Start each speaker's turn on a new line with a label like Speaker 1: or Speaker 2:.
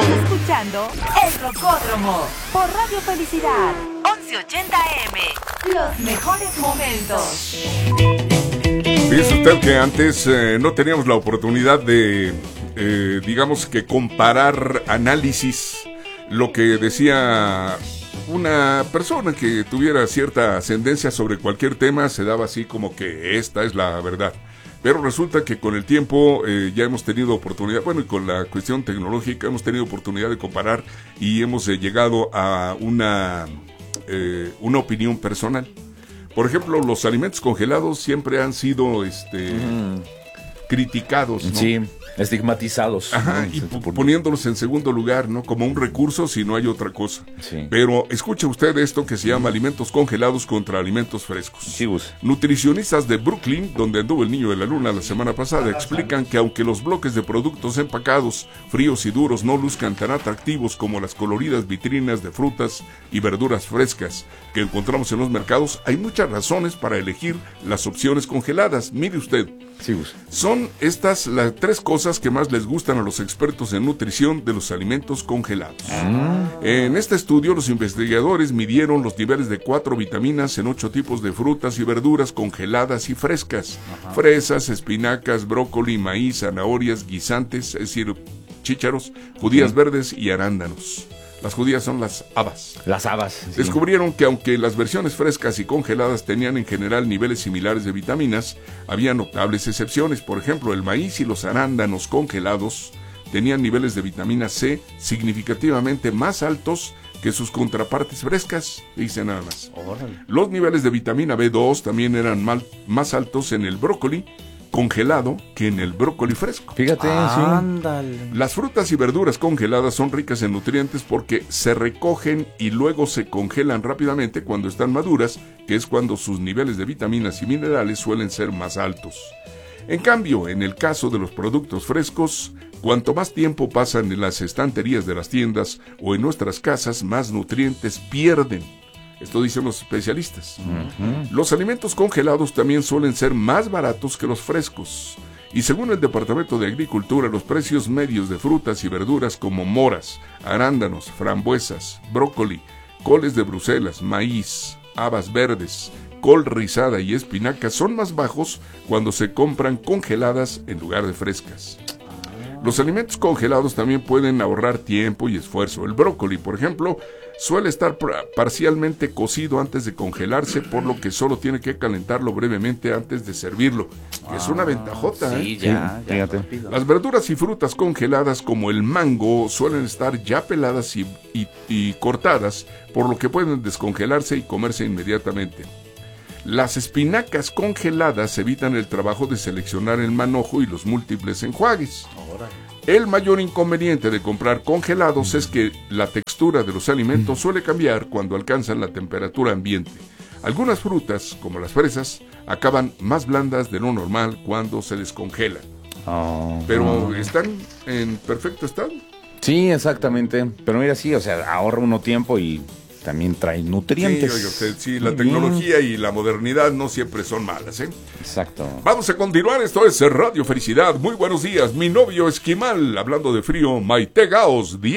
Speaker 1: escuchando El Rocódromo por Radio Felicidad 1180 AM. Los mejores momentos.
Speaker 2: Fíjese usted que antes no teníamos la oportunidad de, digamos que comparar análisis, lo que decía una persona que tuviera cierta ascendencia sobre cualquier tema, se daba así como que esta es la verdad. Pero resulta que con el tiempo ya hemos tenido oportunidad, bueno, y con la cuestión tecnológica hemos tenido oportunidad de comparar y hemos llegado a una opinión personal. Por ejemplo, los alimentos congelados siempre han sido criticados, ¿no?
Speaker 3: Sí, estigmatizados.
Speaker 2: Ajá,
Speaker 3: ¿no?
Speaker 2: y poniéndolos en segundo lugar, ¿no? Como un recurso si no hay otra cosa.
Speaker 3: Sí.
Speaker 2: Pero escuche usted esto que se llama alimentos congelados contra alimentos frescos.
Speaker 3: Sí, Gus.
Speaker 2: Nutricionistas de Brooklyn, donde anduvo el niño de la luna la semana pasada, explican que aunque los bloques de productos empacados, fríos y duros no luzcan tan atractivos como las coloridas vitrinas de frutas y verduras frescas que encontramos en los mercados, hay muchas razones para elegir las opciones congeladas. Mire usted.
Speaker 3: Sí, Gus.
Speaker 2: Son estas las tres cosas que más les gustan a los expertos en nutrición de los alimentos congelados. En este estudio, los investigadores midieron los niveles de 4 vitaminas en 8 tipos de frutas y verduras congeladas y frescas. Fresas, espinacas, brócoli, maíz, zanahorias, guisantes, es decir, chícharos, judías verdes y arándanos. Las judías son las habas.
Speaker 3: Las habas. Sí.
Speaker 2: Descubrieron que aunque las versiones frescas y congeladas tenían en general niveles similares de vitaminas, había notables excepciones. Por ejemplo, el maíz y los arándanos congelados tenían niveles de vitamina C significativamente más altos que sus contrapartes frescas, dice nada más.
Speaker 3: Órale.
Speaker 2: Los niveles de vitamina B2 también eran más altos en el brócoli congelado que en el brócoli fresco.
Speaker 3: Fíjate,
Speaker 4: Ándale.
Speaker 2: Las frutas y verduras congeladas son ricas en nutrientes porque se recogen y luego se congelan rápidamente cuando están maduras, que es cuando sus niveles de vitaminas y minerales suelen ser más altos. En cambio, en el caso de los productos frescos, cuanto más tiempo pasan en las estanterías de las tiendas o en nuestras casas, más nutrientes pierden. Esto dicen los especialistas. Los alimentos congelados también suelen ser más baratos que los frescos. Y según el Departamento de Agricultura, los precios medios de frutas y verduras como moras, arándanos, frambuesas, brócoli, coles de Bruselas, maíz, habas verdes, col rizada y espinacas son más bajos cuando se compran congeladas en lugar de frescas. Los alimentos congelados también pueden ahorrar tiempo y esfuerzo. El brócoli, por ejemplo, suele estar parcialmente cocido antes de congelarse, por lo que solo tiene que calentarlo brevemente antes de servirlo. Es una ventajota,
Speaker 4: Sí,
Speaker 2: ¿eh?
Speaker 4: ya,
Speaker 3: Sí, fíjate.
Speaker 4: rápido.
Speaker 2: Las verduras y frutas congeladas como el mango suelen estar ya peladas y cortadas, por lo que pueden descongelarse y comerse inmediatamente. Las espinacas congeladas evitan el trabajo de seleccionar el manojo y los múltiples enjuagues. El mayor inconveniente de comprar congelados es que la textura de los alimentos suele cambiar cuando alcanzan la temperatura ambiente. Algunas frutas, como las fresas, acaban más blandas de lo normal cuando se descongelan. Pero están en perfecto estado.
Speaker 3: Sí, exactamente. Pero mira, sí, o sea, ahorra uno tiempo y también trae nutrientes.
Speaker 2: Sí, oiga usted, sí, la
Speaker 3: Muy bien.
Speaker 2: tecnología y la modernidad no siempre son malas, ¿eh?
Speaker 3: Exacto.
Speaker 2: Vamos a continuar, esto es Radio Felicidad. Muy buenos días, mi novio esquimal, hablando de frío, Maite Gaos,